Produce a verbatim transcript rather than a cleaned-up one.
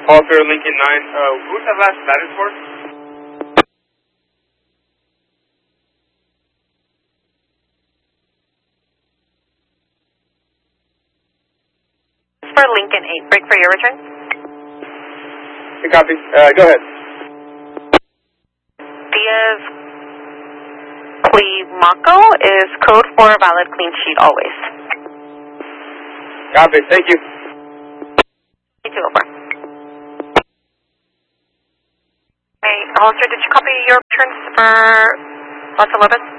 Halter Lincoln nine. Uh, who's that last status for? For Lincoln eight, break for your return. Good copy. Uh, go ahead. Diaz Climaco is code for valid clean sheet always. Copy. Thank you. two oh four. Hey, Hollister, did you copy your returns for Los Lobos?